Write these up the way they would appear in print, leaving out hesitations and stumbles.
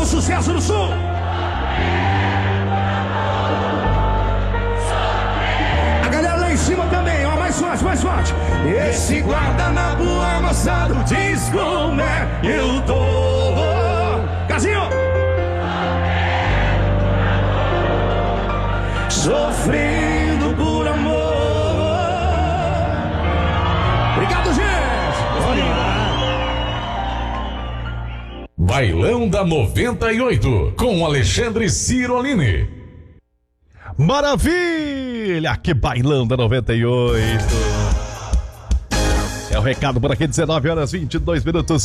sucesso no Sul. A galera lá em cima também, ó, mais forte, mais forte. Esse guardanapo amassado diz como é eu tô. Casinho. Sofrendo por amor. Obrigado, gente. Bailão da 98, com Alexandre Cirolini. Maravilha! Que bailão da 98. É o recado por aqui, 19h22,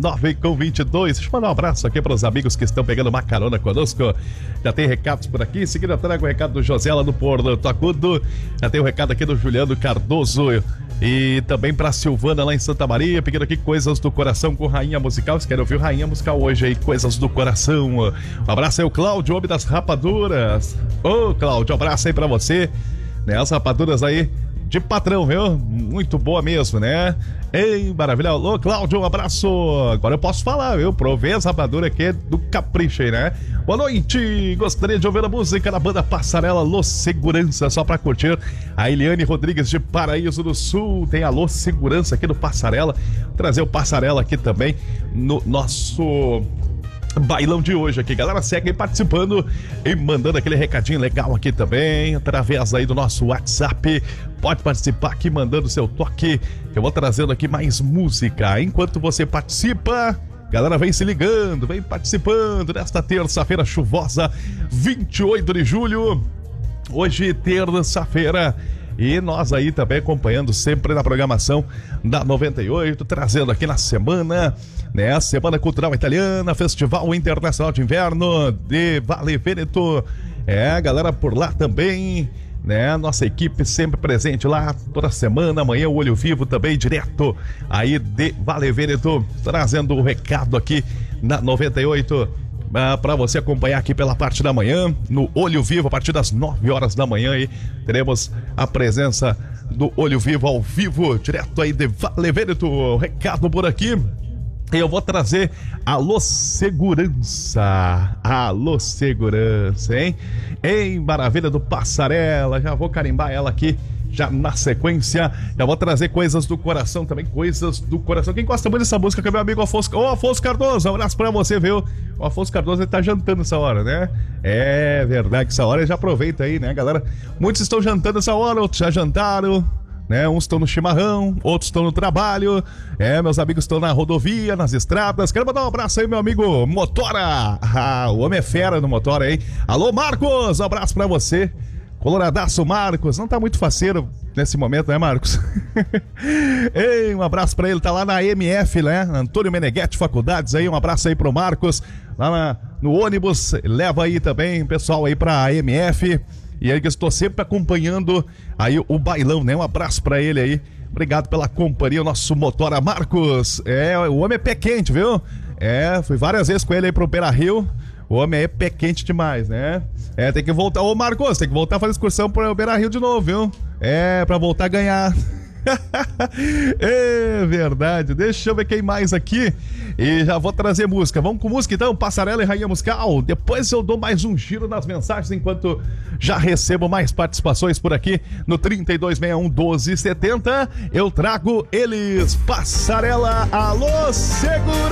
19h22. Deixa eu mandar um abraço aqui para os amigos que estão pegando uma carona conosco. Já tem recados por aqui. Em seguida eu trago o recado do José lá no Porto Agudo. Já tem o recado aqui do Juliano Cardoso. E também pra Silvana lá em Santa Maria, pedindo aqui Coisas do Coração com Rainha Musical. Você quer ouvir Rainha Musical hoje aí, Coisas do Coração. Um abraço aí, o Cláudio, homem das rapaduras. Ô, Cláudio, um abraço aí pra você. Né, as rapaduras aí de patrão, viu? Muito boa mesmo, né? Ei, maravilha. Alô, Cláudio, um abraço. Agora eu posso falar, viu? Provei as rapaduras aqui do capricho aí, né? Boa noite. Gostaria de ouvir a música da banda Passarela Alô Segurança, só pra curtir. A Eliane Rodrigues de Paraíso do Sul tem Alô Segurança aqui do Passarela. Vou trazer o Passarela aqui também no nosso bailão de hoje aqui, galera. Segue aí participando e mandando aquele recadinho legal aqui também, através aí do nosso WhatsApp. Pode participar aqui, mandando seu toque. Eu vou trazendo aqui mais música. Enquanto você participa, galera, vem se ligando, vem participando nesta terça-feira chuvosa, 28 de julho. Hoje, terça-feira. E nós aí também acompanhando sempre na programação da 98, trazendo aqui na semana, né? Semana Cultural Italiana, Festival Internacional de Inverno de Vale Veneto. É, galera por lá também, né? Nossa equipe sempre presente lá toda semana. Amanhã o Olho Vivo também, direto aí de Vale Veneto, trazendo o recado aqui na 98. Para você acompanhar aqui pela parte da manhã, no Olho Vivo, a partir das 9 horas da manhã aí, teremos a presença do Olho Vivo ao vivo, direto aí de Vale Veneto. Recado por aqui. Eu vou trazer Alô Segurança. Alô Segurança, hein? Em Maravilha do Passarela. Já vou carimbar ela aqui. Já na sequência, já vou trazer Coisas do Coração também, Coisas do Coração. Quem gosta muito dessa música que é meu amigo Afonso. Ô, Afonso Cardoso, um abraço pra você, viu? O Afonso Cardoso, ele tá jantando essa hora, né? É verdade, essa hora ele já aproveita aí, né, galera? Muitos estão jantando essa hora, outros já jantaram, né? Uns estão no chimarrão, outros estão no trabalho. É, meus amigos estão na rodovia, nas estradas. Quero mandar um abraço aí, meu amigo Motora. Ah, o homem é fera no Motora, hein? Alô, Marcos, um abraço pra você. Coloradaço, Marcos. Não tá muito faceiro nesse momento, né, Marcos? Ei, um abraço pra ele. Tá lá na MF, né? Antônio Meneghetti Faculdades aí. Um abraço aí pro Marcos. Lá no ônibus. Leva aí também o pessoal aí pra MF. E aí que estou sempre acompanhando aí o bailão, né? Um abraço pra ele aí. Obrigado pela companhia, o nosso Motora Marcos. É, o homem é pé quente, viu? É, fui várias vezes com ele aí pro Beira-Rio. O homem é pé quente demais, né? É, tem que voltar. Ô, Marcos, tem que voltar a fazer excursão pro Beira-Rio de novo, viu? É, pra voltar a ganhar. É verdade. Deixa eu ver quem mais aqui. E já vou trazer música. Vamos com música então, Passarela e Rainha Musical. Depois eu dou mais um giro nas mensagens, enquanto já recebo mais participações por aqui no 3261-1270. Eu trago eles. Passarela, Alô Segura.